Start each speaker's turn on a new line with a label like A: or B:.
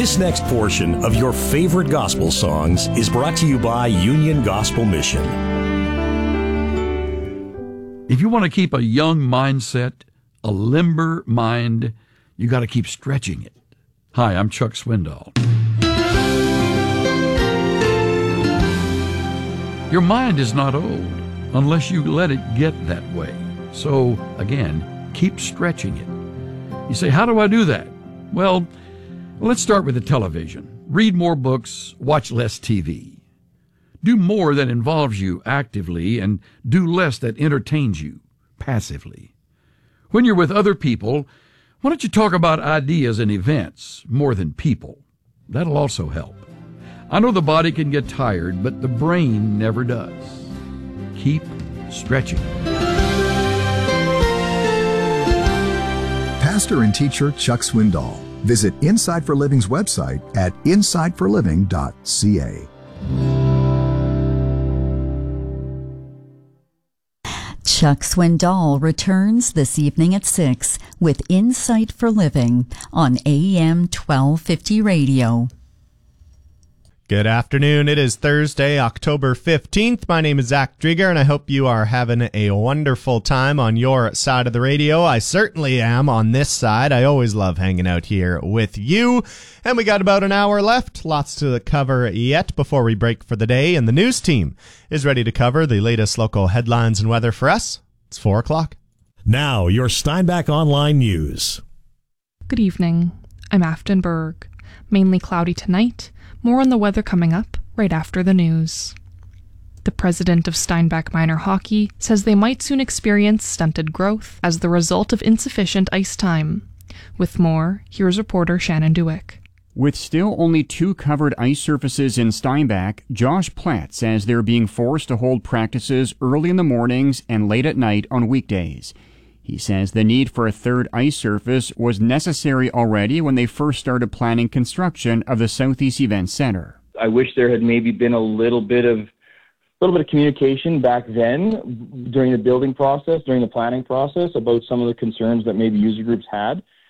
A: This next portion of your favorite gospel songs is brought to you by Union Gospel Mission.
B: If you want to keep a young mindset, a limber mind, you got to keep stretching it. Hi, I'm Chuck Swindoll. Your mind is not old unless you let it get that way. So, again, keep stretching it. You say, how do I do that? Well, let's start with the television. Read more books, watch less TV. Do more that involves you actively and do less that entertains you passively. When you're with other people, why don't you talk about ideas and events more than people? That'll also help. I know the body can get tired, but the brain never does. Keep stretching.
C: Pastor and teacher Chuck Swindoll. Visit Inside for Living's website at insideforliving.ca.
D: Chuck Swindoll returns this evening at 6 with Insight for Living on AM 1250 Radio.
E: Good afternoon. It is Thursday, October 15th. My name is Zach Drieger, and I hope you are having a wonderful time on your side of the radio. I certainly am on this side. I always love hanging out here with you. And we got about an hour left. Lots to cover yet before we break for the day. And the news team is ready to cover the latest local headlines and weather for us. It's 4 o'clock.
A: Now, your Steinbach Online News.
F: Good evening. I'm Afton Berg. Mainly cloudy tonight. More on the weather coming up right after the news. The president of Steinbach Minor Hockey says they might soon experience stunted growth as the result of insufficient ice time. With more, here's reporter Shannon Dewick.
G: With still only 2 covered ice surfaces in Steinbach, Josh Platt says they're being forced to hold practices early in the mornings and late at night on weekdays. He says the need for a third ice surface was necessary already when they first started planning construction of the Southeast Event Center.
H: I wish there had maybe been a little bit of communication back then during the building process, during the planning process about some of the concerns that maybe user groups had.